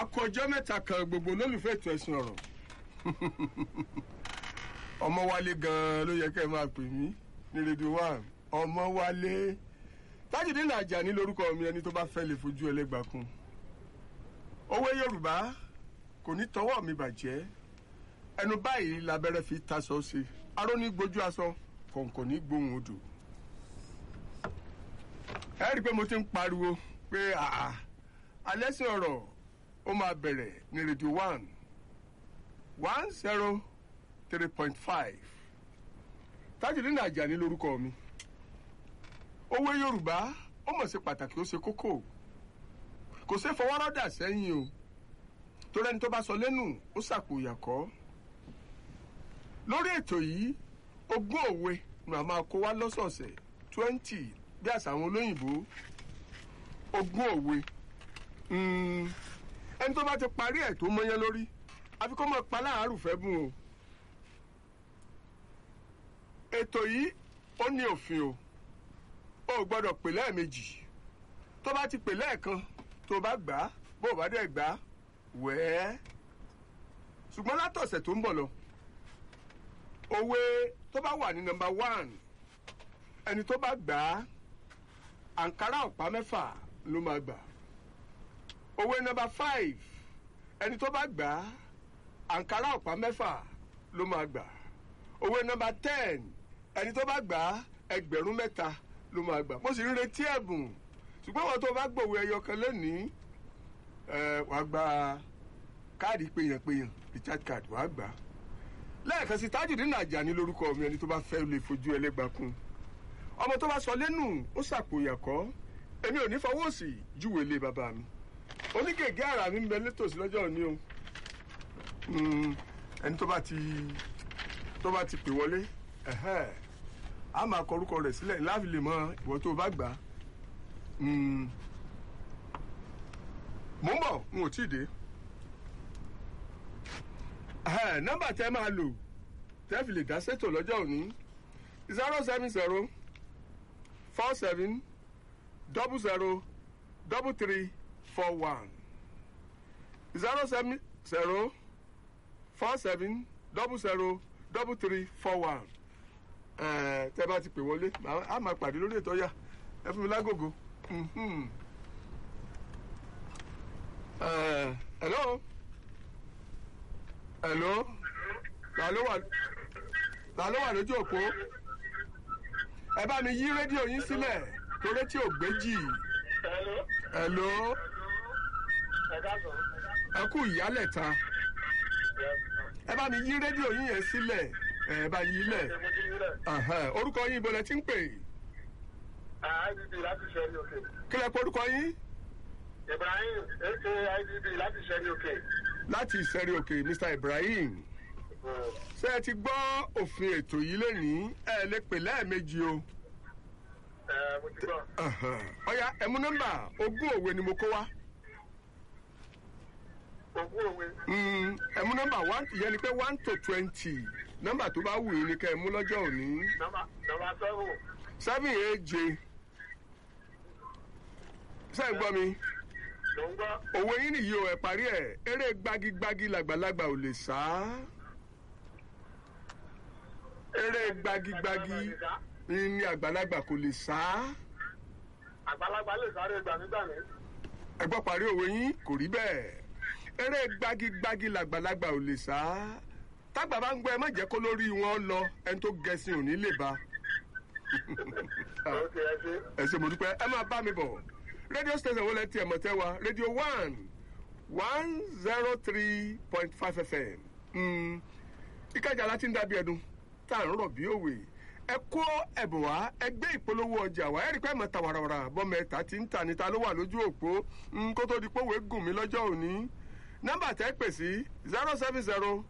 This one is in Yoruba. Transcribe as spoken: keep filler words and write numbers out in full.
akọjọ́ mẹ́ta kan gbogbo olólùfẹ́ ètò ẹ̀sìn ọ̀rọ̀ ọmọ wálé gan-an ló yẹ kẹ́ ẹ máa pè mí ní rédíò one ọmọ wálé Tajudeen Ajani lórúkọ mi, ẹni tó bá fẹ́ lè fojú ẹlẹ́gbàá kún. Òwe Yorùbá kò ní tọwọ́ mi bàjẹ́, ẹnu báyìí labẹ́rẹ́ fi taṣọ ṣe, aró ní gbójú aṣọ kọ̀ǹkọ̀ ní gbóhùn odò. Ẹ rí i pé mo ti ń pariwo pé àà alẹ́sìn ọ̀rọ̀ ó máa bẹ̀rẹ̀ ní rédíò one one zero three point five. Tajudeen Ajani lórúkọ mi. Òwe Yorùbá ó mọ̀ sí pàtàkì, ó ṣe kókó, kò ṣe fọwọ́rọ́dà sẹ́yìn o, torí ẹni tó bá sọ lẹ́nu ó sàpò ìyàkọ́. Lórí ètò yìí ogún òwe ni a máa kó wá lọ́sọ̀ọ̀sẹ̀ twenty bí àṣà àwọn olóyìnbó. Ogún òwe ẹni tó bá ti parí ẹ̀ tó mọ́yán lórí àfi kó mọ̀ pa láàárù fẹ́ bùn o. Ètò yìí ó ní òfin o, o gbọ́dọ̀ pè lẹ́ẹ̀mejì. Tó bá ti pè lẹ́ẹ̀kan tó bá gbà á, bó o bá dẹ̀ gbà á wẹ́ẹ́. Ṣùgbọ́n látọ̀sẹ̀ tó ń bọ̀ lọ, òwe tó bá wà ní nọ́mbà one, ẹni tó bá gbà á àǹkárá ọ̀pá mẹ́fà ló máa gbà. Òwe nọ́mbà five, ẹni tó bá gbà á àǹkárá ọ̀pá mẹ́fà ló máa gbà. Òwe nọ́mbà ten, ẹni tó bá gbà á ẹgbẹ̀rún mẹ́ta ló máa gbà. Mo sì ń retí ẹ̀bùn, ṣùgbọ́n wọn tó bá gbòwe ẹyọ kan lónìí ẹ wàá gba káàdì péyànpéyàn recharge card wàá gbà. Lẹ́ẹ̀kan sí, Tajudeen Ajani lórúkọ mi, ẹni tó bá fẹ́ lè fojú ẹlẹ́gbàá kún. Ọmọ tó bá sọ lẹ́nu ó sàpòyàkọ́, èmi ò ní fọwọ́ sí júwe lé bàbá mi. Onígègé ara mi ń bẹ létòsí lọ́jọ́ òní o. Ẹni tó bá ti tó bá ti pè wọlé a máa kọ orúkọ rẹ̀ sílẹ̀ láfi lè mọ ìwọ tó bá gbà. Mo ń bọ̀, n ò tí ì dé. Nọ́mbà tẹ́ máa lò tẹ́ fi lè dá sétò lọ́jọ́ òní zero seven zero four seven double zero double three four one zero seven zero four seven double zero double three four one. Tẹ́ bá ti pè wọlé a máa pàdé lórí ètò ọ̀yà ẹ fún mi lágògó. Hello hello ta ló wà ta ló wà lójú òpó? Ẹ bá mi yí rédíò yín sílẹ̀ torí tí ò gbé jì. Hello ẹ kú ìyálẹ̀ta, ẹ bá mi yí rédíò yín yẹn sílẹ̀, ẹ bá yí lẹ̀. Orúkọ yín ibo lẹ ti ń pè? I D B láti Ṣẹ́rí Òkè. Kí lẹ pè orúkọ yín? Ibrahim aka I D B láti Ṣẹ́rí Òkè. Láti Ṣẹ́rí Òkè, Mister Ibrahim. Ṣé ẹ ti gbọ́ òfin ètò yìí lónìí? Ẹ lè pè lẹ́ẹ̀mejì o. Ẹ mo ti gbọ́. Ọ̀ya ẹ mú nọ́mbà ogún òwe ni mo kó wá. Ogún òwe. Ẹ mú nọ́mbà one, ìyẹn ni pé one to twenty. Nọ́mbà tó bá wù yín ni kẹ́ ẹ mú lọ́jọ́ òní. Nọ́mbà nọ́mbà seven. Seven èje. Ṣé ẹ gbọ́ mi? Ló ń gbọ́. Òwe yín nìyí o, ẹ parí ẹ̀. Eré gbagigbagi làgbàlagbà ò lè sá. Eré gbagigbagi ni àgbàlagbà kò lè sá. Àgbàlagbà lè sáré gbàmígbàmí. Ẹ gbọ́ parí òwe yín, kò rí bẹ́ẹ̀. Eré gbagigbagi làgbàlagbà ò lè sá. Tágbà bá ń gbọ́ ẹ má jẹ́ kó lórí wọn lọ, ẹni tó gẹṣin ò ní lè bá. Ẹ ṣé mo dúpẹ́, ẹ máa bá mi bọ̀. Radio station wọlé tí ẹ mọ̀ tẹ́ wa, Radio one one zero three point five F M. Ìkẹjà láti ń dàbí ẹdun tá à ń rọ̀ bí òwe. Ẹ kó ẹ̀bùn wá, ẹ gbé ìpolówó ọjà wá, ẹ rí i pé ẹ mọ̀ ta wàràwàrà bọ́mọ ẹ̀ta tí ń tà níta ló wà lójú òpó kó tó di pé òwe gùn mí lọ́jọ́ òní. Nọ́mbà tẹ́ pè sí zero seven zero